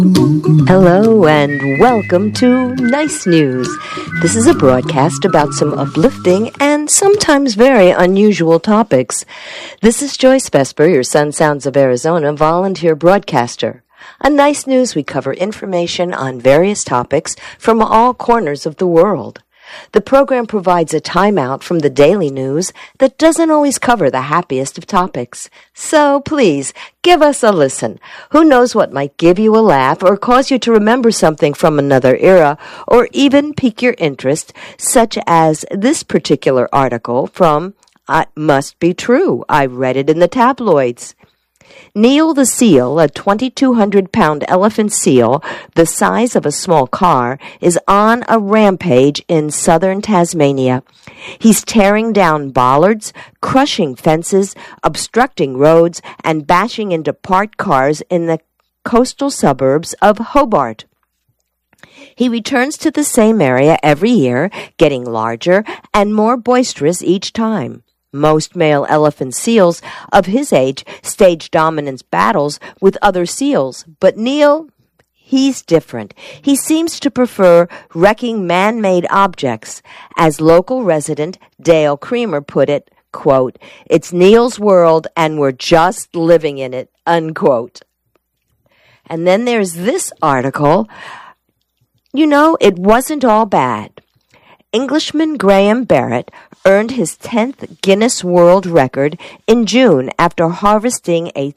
Hello and welcome to Nice News. This is a broadcast about some uplifting and sometimes very unusual topics. This is Joyce Vesper, your Sun Sounds of Arizona volunteer broadcaster. On Nice News, we cover information on various topics from all corners of the world. The program provides a timeout from the daily news that doesn't always cover the happiest of topics. So please, give us a listen. Who knows what might give you a laugh or cause you to remember something from another era or even pique your interest, such as this particular article from It Must Be True. I read it in the tabloids. Neil the seal, a 2,200-pound elephant seal the size of a small car, is on a rampage in southern Tasmania. He's tearing down bollards, crushing fences, obstructing roads, and bashing into parked cars in the coastal suburbs of Hobart. He returns to the same area every year, getting larger and more boisterous each time. Most male elephant seals of his age stage dominance battles with other seals, but Neil, he's different. He seems to prefer wrecking man-made objects. As local resident Dale Creamer put it, quote, "It's Neil's world and we're just living in it," unquote. And then there's this article. You know, it wasn't all bad. Englishman Graham Barrett earned his 10th Guinness World Record in June after harvesting a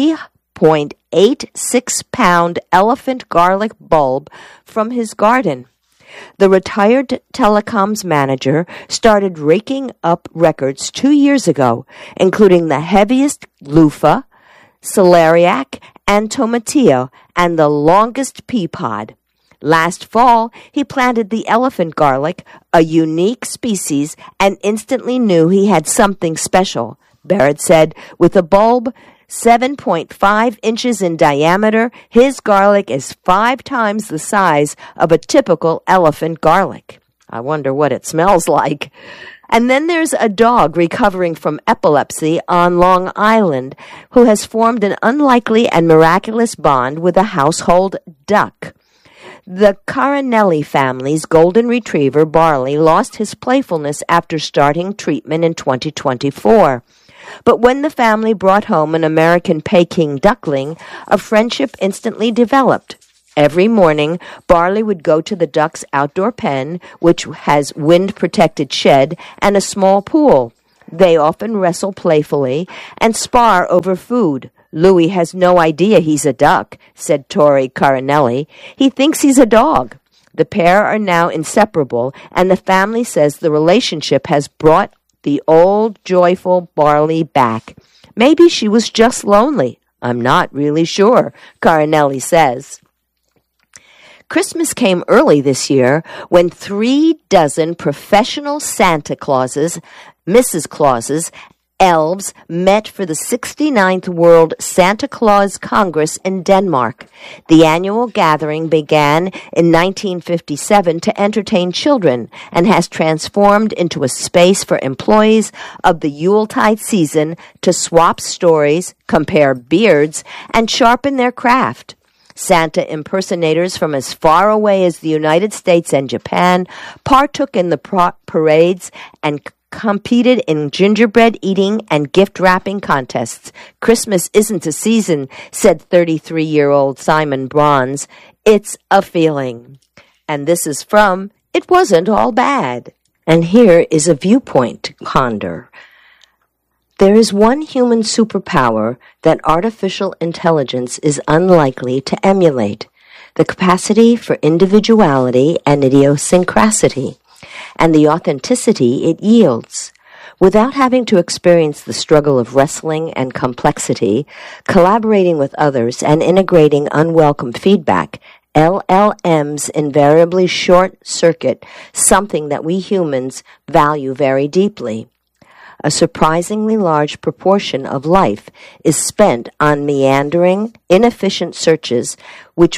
3.86-pound elephant garlic bulb from his garden. The retired telecoms manager started raking up records 2 years ago, including the heaviest loofah, celeriac, and tomatillo, and the longest pea pod. Last fall, he planted the elephant garlic, a unique species, and instantly knew he had something special. Barrett said, with a bulb 7.5 inches in diameter, his garlic is 5 times the size of a typical elephant garlic. I wonder what it smells like. And then there's a dog recovering from epilepsy on Long Island who has formed an unlikely and miraculous bond with a household duck. The Carinelli family's golden retriever, Barley, lost his playfulness after starting treatment in 2024. But when the family brought home an American Peking duckling, a friendship instantly developed. Every morning, Barley would go to the duck's outdoor pen, which has wind-protected shed and a small pool. They often wrestle playfully and spar over food. "Louis has no idea he's a duck," said Tori Carinelli. "He thinks he's a dog." The pair are now inseparable, and the family says the relationship has brought the old, joyful Barley back. "Maybe she was just lonely. I'm not really sure," Carinelli says. Christmas came early this year when 36 professional Santa Clauses, Mrs. Clauses, elves met for the 69th World Santa Claus Congress in Denmark. The annual gathering began in 1957 to entertain children and has transformed into a space for employees of the Yuletide season to swap stories, compare beards, and sharpen their craft. Santa impersonators from as far away as the United States and Japan partook in the parades and competed in gingerbread eating and gift wrapping contests. "Christmas isn't a season," said 33-year-old Simon Bronze. "It's a feeling." And this is from It Wasn't All Bad. And here is a viewpoint to ponder. There is one human superpower that artificial intelligence is unlikely to emulate: the capacity for individuality and idiosyncrasy, and the authenticity it yields. Without having to experience the struggle of wrestling and complexity, collaborating with others, and integrating unwelcome feedback, LLMs invariably short-circuit something that we humans value very deeply. A surprisingly large proportion of life is spent on meandering, inefficient searches, which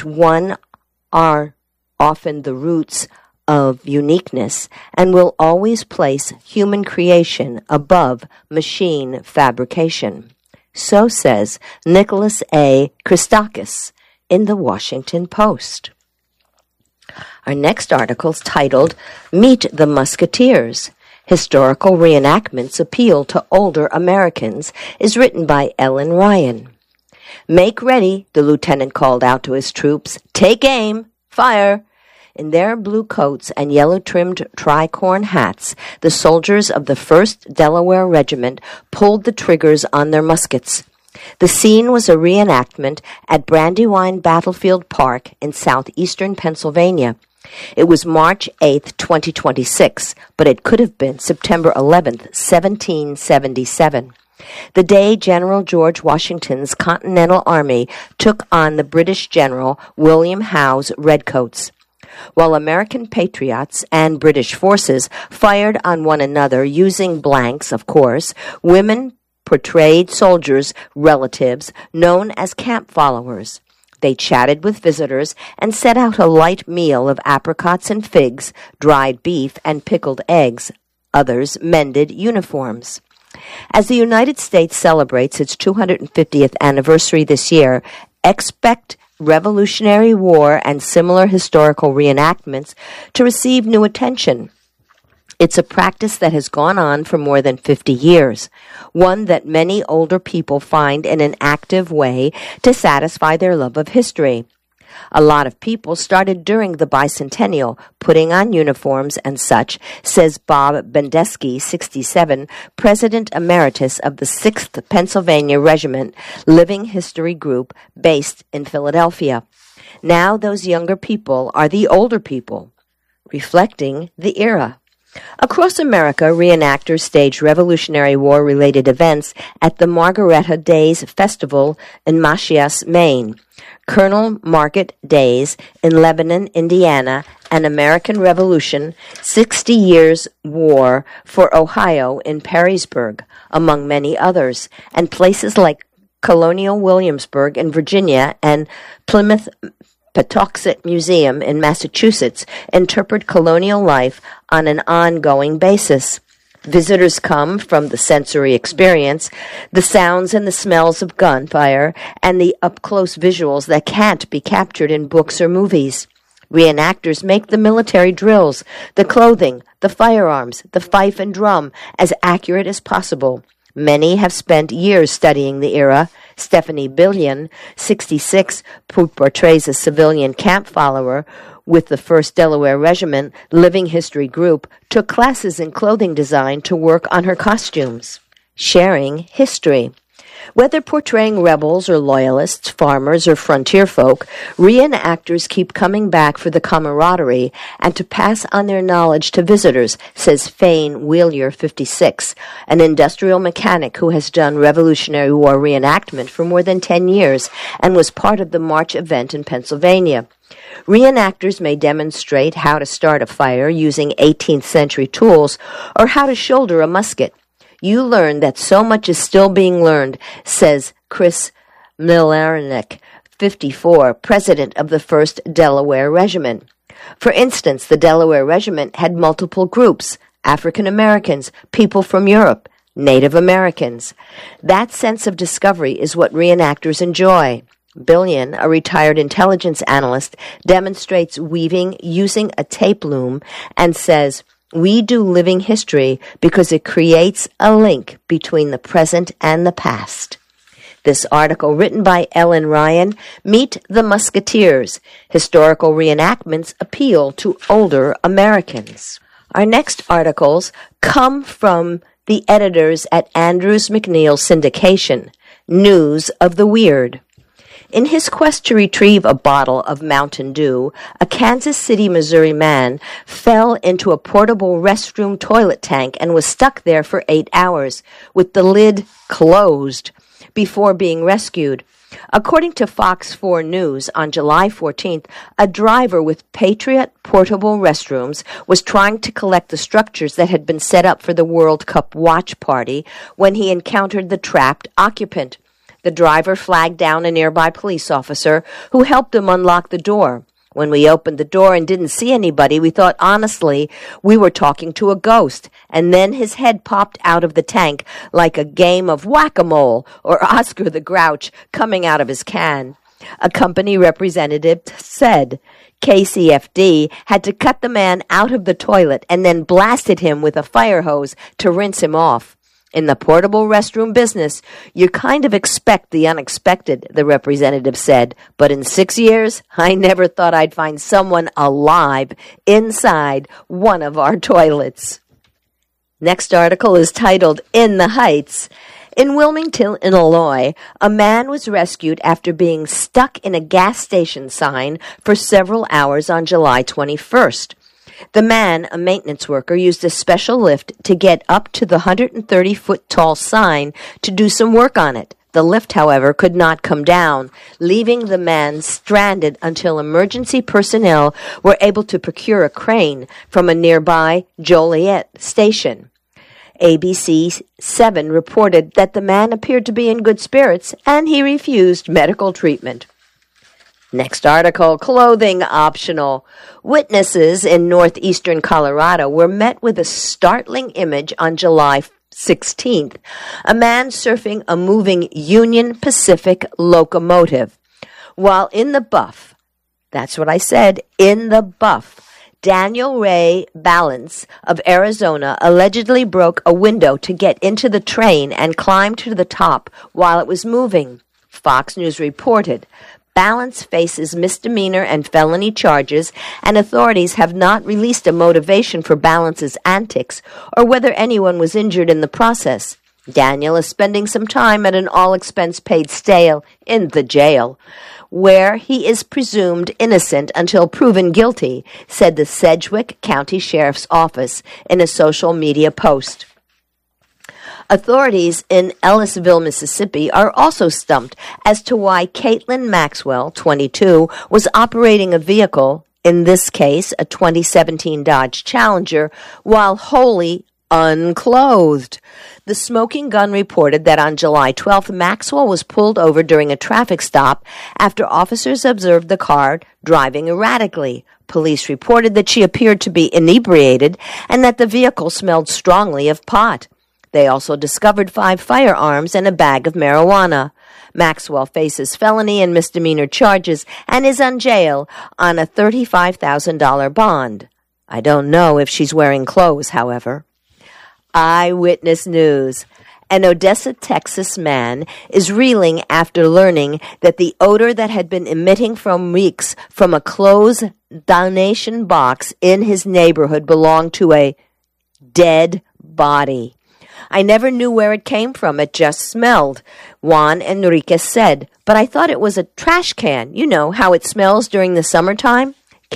are often the roots of uniqueness and will always place human creation above machine fabrication. So says Nicholas A. Christakis, in the Washington Post. Our next article is titled, Meet the Musketeers. Historical Reenactments Appeal to Older Americans, is written by Ellen Ryan. Make ready, the lieutenant called out to his troops. Take aim! Fire! In their blue coats and yellow-trimmed tricorn hats, the soldiers of the 1st Delaware Regiment pulled the triggers on their muskets. The scene was a reenactment at Brandywine Battlefield Park in southeastern Pennsylvania. It was March 8, 2026, but it could have been September 11, 1777. The day General George Washington's Continental Army took on the British General William Howe's Redcoats. While American patriots and British forces fired on one another using blanks, of course, women portrayed soldiers' relatives known as camp followers. They chatted with visitors and set out a light meal of apricots and figs, dried beef, and pickled eggs. Others mended uniforms. As the United States celebrates its 250th anniversary this year, expect Revolutionary War and similar historical reenactments to receive new attention. It's a practice that has gone on for more than 50 years, one that many older people find in an active way to satisfy their love of history. A lot of people started during the bicentennial, putting on uniforms and such, says Bob Bendesky, 67, President Emeritus of the 6th Pennsylvania Regiment Living History Group based in Philadelphia. Now those younger people are the older people, reflecting the era. Across America, reenactors stage Revolutionary War-related events at the Margaretta Days Festival in Machias, Maine, Colonel Market Days in Lebanon, Indiana, and American Revolution, 60 Years War for Ohio in Perrysburg, among many others, and places like Colonial Williamsburg in Virginia and Plymouth Patuxent Museum in Massachusetts interpret colonial life on an ongoing basis. Visitors come from the sensory experience, the sounds and the smells of gunfire, and the up-close visuals that can't be captured in books or movies. Reenactors make the military drills, the clothing, the firearms, the fife and drum as accurate as possible. Many have spent years studying the era. Stephanie Billion, 66, who portrays a civilian camp follower with the 1st Delaware Regiment Living History Group, took classes in clothing design to work on her costumes. Sharing history. Whether portraying rebels or loyalists, farmers or frontier folk, reenactors keep coming back for the camaraderie and to pass on their knowledge to visitors, says Fane Wheelier, 56, an industrial mechanic who has done Revolutionary War reenactment for more than 10 years and was part of the March event in Pennsylvania. Reenactors may demonstrate how to start a fire using 18th century tools or how to shoulder a musket. You learn that so much is still being learned, says Chris Milarnik, 54, president of the 1st Delaware Regiment. For instance, the Delaware Regiment had multiple groups: African Americans, people from Europe, Native Americans. That sense of discovery is what reenactors enjoy. Billion, a retired intelligence analyst, demonstrates weaving using a tape loom and says, "We do living history because it creates a link between the present and the past." This article, written by Ellen Ryan, Meet the Musketeers. Historical reenactments appeal to older Americans. Our next articles come from the editors at Andrews McNeil Syndication, News of the Weird. In his quest to retrieve a bottle of Mountain Dew, a Kansas City, Missouri man fell into a portable restroom toilet tank and was stuck there for 8 hours, with the lid closed, before being rescued. According to Fox 4 News, on July 14th, a driver with Patriot portable restrooms was trying to collect the structures that had been set up for the World Cup watch party when he encountered the trapped occupant. The driver flagged down a nearby police officer who helped him unlock the door. When we opened the door and didn't see anybody, we thought honestly we were talking to a ghost. And then his head popped out of the tank like a game of whack-a-mole or Oscar the Grouch coming out of his can. A company representative said KCFD had to cut the man out of the toilet and then blasted him with a fire hose to rinse him off. In the portable restroom business, you kind of expect the unexpected, the representative said, but in 6 years, I never thought I'd find someone alive inside one of our toilets. Next article is titled, In the Heights. In Wilmington, Illinois, a man was rescued after being stuck in a gas station sign for several hours on July 21st. The man, a maintenance worker, used a special lift to get up to the 130-foot-tall sign to do some work on it. The lift, however, could not come down, leaving the man stranded until emergency personnel were able to procure a crane from a nearby Joliet station. ABC 7 reported that the man appeared to be in good spirits and he refused medical treatment. Next article, clothing optional. Witnesses in northeastern Colorado were met with a startling image on July 16th, a man surfing a moving Union Pacific locomotive. While in the buff, that's what I said, in the buff, Daniel Ray Balance of Arizona allegedly broke a window to get into the train and climbed to the top while it was moving. Fox News reported. Balance faces misdemeanor and felony charges, and authorities have not released a motivation for Balance's antics or whether anyone was injured in the process. Daniel is spending some time at an all-expense-paid stay in the jail, where he is presumed innocent until proven guilty, said the Sedgwick County Sheriff's Office in a social media post. Authorities in Ellisville, Mississippi, are also stumped as to why Caitlin Maxwell, 22, was operating a vehicle, in this case a 2017 Dodge Challenger, while wholly unclothed. The Smoking Gun reported that on July 12th, Maxwell was pulled over during a traffic stop after officers observed the car driving erratically. Police reported that she appeared to be inebriated and that the vehicle smelled strongly of pot. They also discovered 5 firearms and a bag of marijuana. Maxwell faces felony and misdemeanor charges and is on jail on a $35,000 bond. I don't know if she's wearing clothes, however. Eyewitness News. An Odessa, Texas man is reeling after learning that the odor that had been emitting from weeks from a clothes donation box in his neighborhood belonged to a dead body. I never knew where it came from. It just smelled, Juan Enriquez said. But I thought it was a trash can. You know how it smells during the summertime?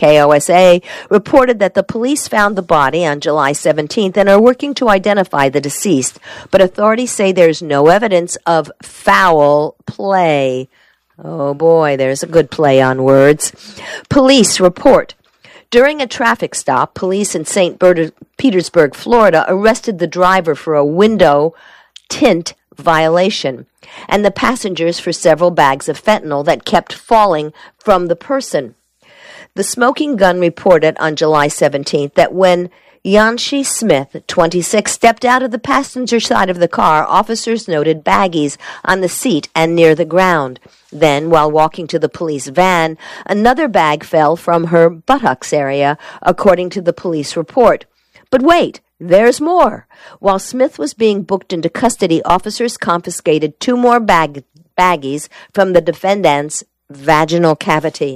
KOSA reported that the police found the body on July 17th and are working to identify the deceased. But authorities say there's no evidence of foul play. Oh boy, there's a good play on words. Police report. During a traffic stop, police in St. Petersburg, Florida, arrested the driver for a window tint violation and the passengers for several bags of fentanyl that kept falling from the person. The Smoking Gun reported on July 17th that when Yanshi Smith, 26, stepped out of the passenger side of the car, officers noted baggies on the seat and near the ground. Then, while walking to the police van, another bag fell from her buttocks area, according to the police report. But wait, there's more. While Smith was being booked into custody, officers confiscated 2 more baggies from the defendant's vaginal cavity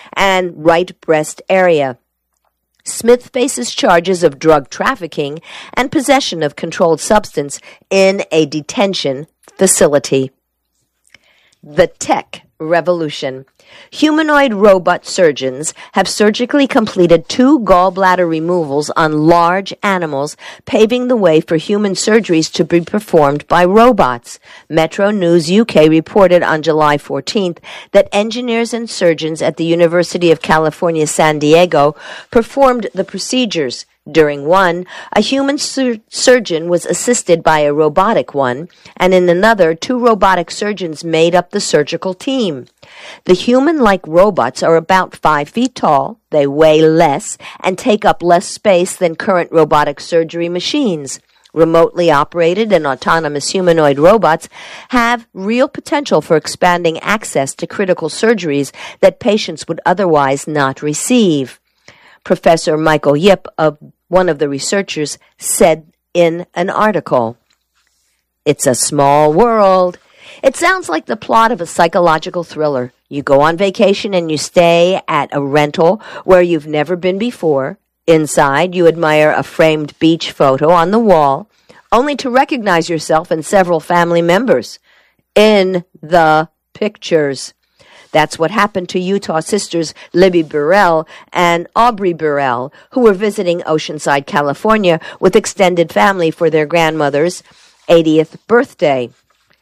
and right breast area. Smith faces charges of drug trafficking and possession of controlled substance in a detention facility. The tech revolution. Humanoid robot surgeons have surgically completed 2 gallbladder removals on large animals, paving the way for human surgeries to be performed by robots. Metro News UK reported on July 14th that engineers and surgeons at the University of California, San Diego performed the procedures. During one, a human surgeon was assisted by a robotic one, and in another, 2 robotic surgeons made up the surgical team. The human-like robots are about 5 feet tall, they weigh less, and take up less space than current robotic surgery machines. Remotely operated and autonomous humanoid robots have real potential for expanding access to critical surgeries that patients would otherwise not receive. Professor Michael Yip, one of the researchers, said in an article, "It's a small world. It sounds like the plot of a psychological thriller. You go on vacation and you stay at a rental where you've never been before. Inside, you admire a framed beach photo on the wall, only to recognize yourself and several family members in the pictures." That's what happened to Utah sisters Libby Burrell and Aubrey Burrell, who were visiting Oceanside, California with extended family for their grandmother's 80th birthday.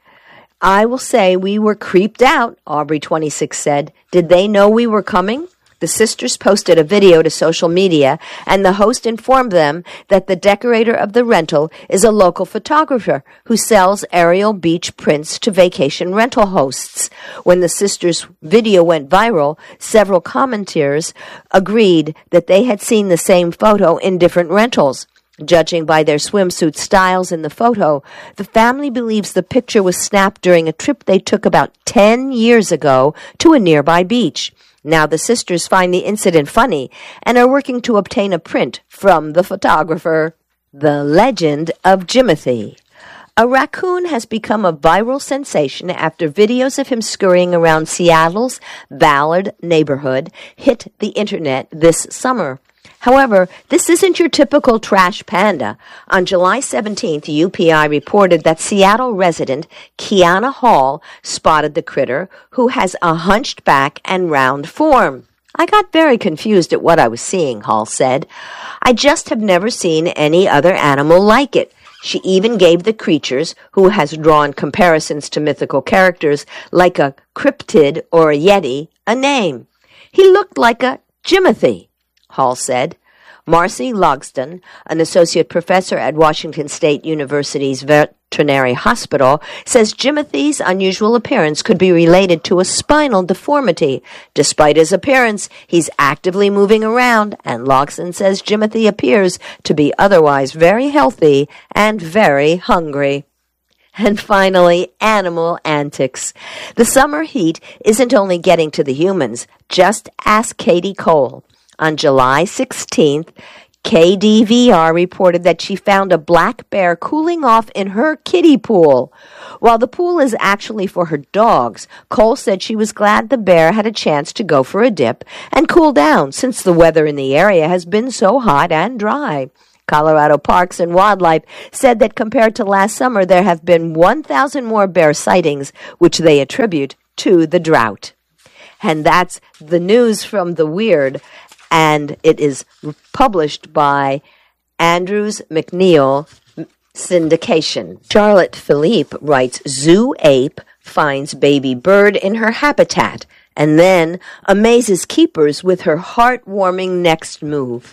"I will say we were creeped out," Aubrey, 26, said. "Did they know we were coming?" The sisters posted a video to social media, and the host informed them that the decorator of the rental is a local photographer who sells aerial beach prints to vacation rental hosts. When the sisters' video went viral, several commenters agreed that they had seen the same photo in different rentals. Judging by their swimsuit styles in the photo, the family believes the picture was snapped during a trip they took about 10 years ago to a nearby beach. Now the sisters find the incident funny and are working to obtain a print from the photographer. The Legend of Jimothy. A raccoon has become a viral sensation after videos of him scurrying around Seattle's Ballard neighborhood hit the internet this summer. However, this isn't your typical trash panda. On July 17th, UPI reported that Seattle resident Kiana Hall spotted the critter, who has a hunched back and round form. "I got very confused at what I was seeing," Hall said. "I just have never seen any other animal like it." She even gave the creatures, who has drawn comparisons to mythical characters like a cryptid or a yeti, a name. "He looked like a Jimothy," Hall said. Marcy Logsdon, an associate professor at Washington State University's Veterinary Hospital, says Jimothy's unusual appearance could be related to a spinal deformity. Despite his appearance, he's actively moving around, and Logsdon says Jimothy appears to be otherwise very healthy and very hungry. And finally, animal antics. The summer heat isn't only getting to the humans. Just ask Katie Cole. On July 16th, KDVR reported that she found a black bear cooling off in her kiddie pool. While the pool is actually for her dogs, Cole said she was glad the bear had a chance to go for a dip and cool down since the weather in the area has been so hot and dry. Colorado Parks and Wildlife said that compared to last summer, there have been 1,000 more bear sightings, which they attribute to the drought. And that's the news from the Weird. And it is published by Andrews McNeil Syndication. Charlotte Philippe writes, "Zoo ape finds baby bird in her habitat and then amazes keepers with her heartwarming next move."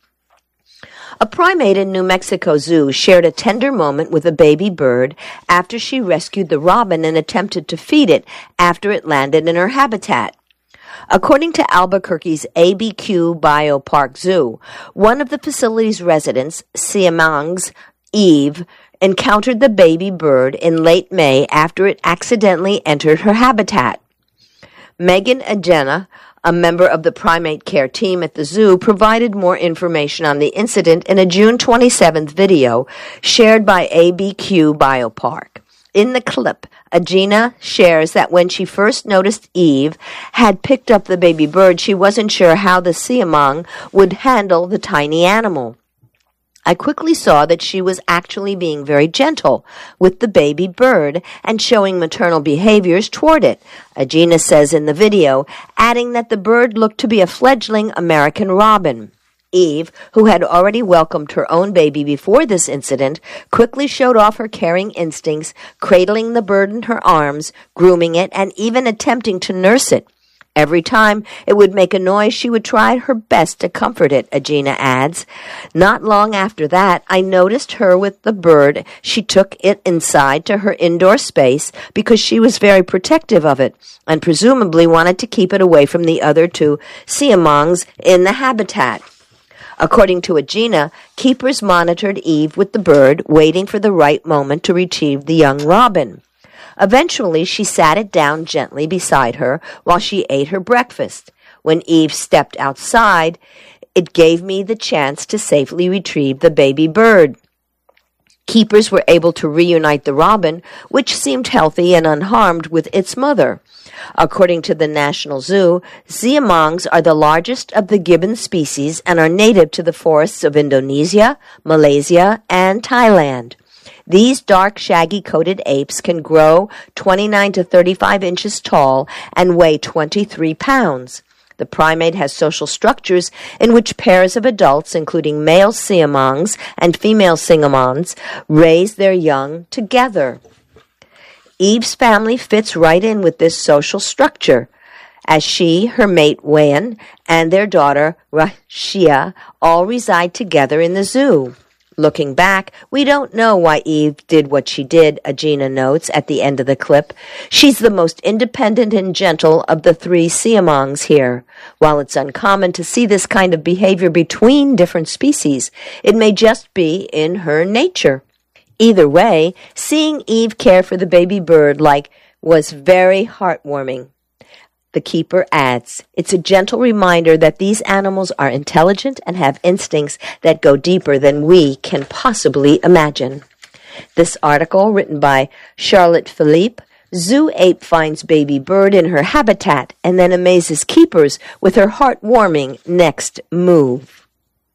A primate in New Mexico Zoo shared a tender moment with a baby bird after she rescued the robin and attempted to feed it after it landed in her habitat. According to Albuquerque's ABQ Biopark Zoo, one of the facility's residents, Siamang's Eve, encountered the baby bird in late May after it accidentally entered her habitat. Megan Agena, a member of the primate care team at the zoo, provided more information on the incident in a June 27th video shared by ABQ Biopark. In the clip, Agena shares that when she first noticed Eve had picked up the baby bird, she wasn't sure how the Siamang would handle the tiny animal. "I quickly saw that she was actually being very gentle with the baby bird and showing maternal behaviors toward it," Agena says in the video, adding that the bird looked to be a fledgling American robin. Eve, who had already welcomed her own baby before this incident, quickly showed off her caring instincts, cradling the bird in her arms, grooming it, and even attempting to nurse it. Every time it would make a noise, she would try her best to comfort it, Agena adds. "Not long after that, I noticed her with the bird. She took it inside to her indoor space because she was very protective of it and presumably wanted to keep it away from the other two Siamangs in the habitat." According to Aegina, keepers monitored Eve with the bird, waiting for the right moment to retrieve the young robin. Eventually, she sat it down gently beside her while she ate her breakfast. When Eve stepped outside, it gave me the chance to safely retrieve the baby bird. Keepers were able to reunite the robin, which seemed healthy and unharmed, with its mother. According to the National Zoo, siamangs are the largest of the gibbon species and are native to the forests of Indonesia, Malaysia, and Thailand. These dark, shaggy-coated apes can grow 29 to 35 inches tall and weigh 23 pounds. The primate has social structures in which pairs of adults, including male siamangs and female siamangs, raise their young together. Eve's family fits right in with this social structure, as she, her mate Wan, and their daughter Rashia all reside together in the zoo. Looking back, we don't know why Eve did what she did, Aegina notes at the end of the clip. She's the most independent and gentle of the three siamangs here. While it's uncommon to see this kind of behavior between different species, it may just be in her nature. Either way, seeing Eve care for the baby bird was very heartwarming. The keeper adds, it's a gentle reminder that these animals are intelligent and have instincts that go deeper than we can possibly imagine. This article, written by Charlotte Philippe, zoo ape finds baby bird in her habitat and then amazes keepers with her heartwarming next move.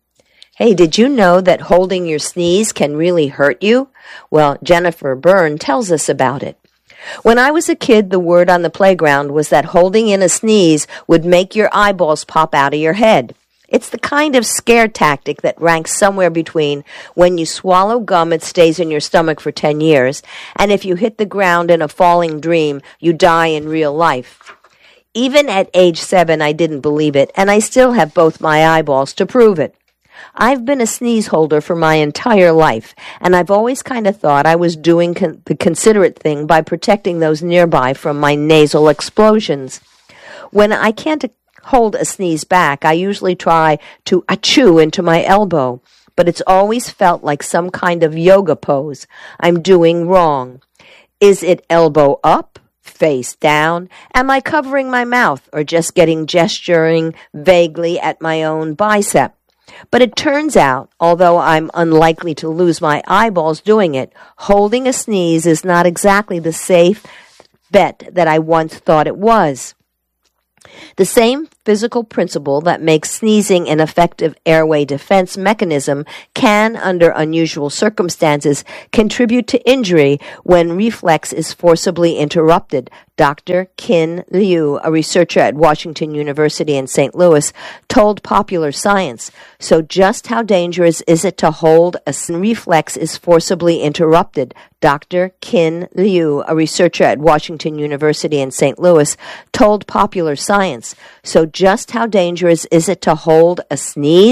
Hey, did you know that holding your sneeze can really hurt you? Well, Jennifer Byrne tells us about it. When I was a kid, the word on the playground was that holding in a sneeze would make your eyeballs pop out of your head. It's the kind of scare tactic that ranks somewhere between when you swallow gum, it stays in your stomach for 10 years, and if you hit the ground in a falling dream, you die in real life. Even at age 7, I didn't believe it, and I still have both my eyeballs to prove it. I've been a sneeze holder for my entire life, and I've always kind of thought I was doing the considerate thing by protecting those nearby from my nasal explosions. When I can't hold a sneeze back, I usually try to achoo into my elbow, but it's always felt like some kind of yoga pose I'm doing wrong. Is it elbow up? Face down? Am I covering my mouth or just gesturing vaguely at my own bicep? But it turns out, although I'm unlikely to lose my eyeballs doing it, holding a sneeze is not exactly the safe bet that I once thought it was. The same physical principle that makes sneezing an effective airway defense mechanism can, under unusual circumstances, contribute to injury when reflex is forcibly interrupted. Dr. Kin Liu, a researcher at Washington University in St. Louis, told Popular Science, so just how dangerous is it to hold a reflex is forcibly interrupted? Dr. Kin Liu, a researcher at Washington University in St. Louis, told Popular Science, so just how dangerous is it to hold a sneeze